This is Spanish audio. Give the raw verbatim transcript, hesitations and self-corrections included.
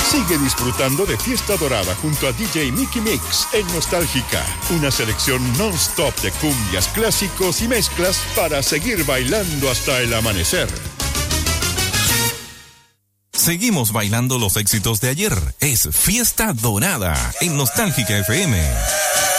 Sigue disfrutando de Fiesta Dorada junto a D J Mickey Mix en Nostálgica. Una selección non-stop de cumbias, clásicos y mezclas para seguir bailando hasta el amanecer. Seguimos bailando los éxitos de ayer. Es Fiesta Dorada en Nostálgica F M.